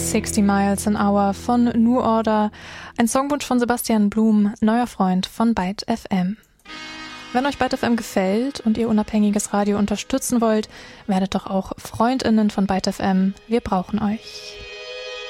60 Miles an Hour von New Order, ein Songwunsch von Sebastian Blum, neuer Freund von Byte FM. Wenn euch Byte FM gefällt und ihr unabhängiges Radio unterstützen wollt, werdet doch auch FreundInnen von Byte FM. Wir brauchen euch.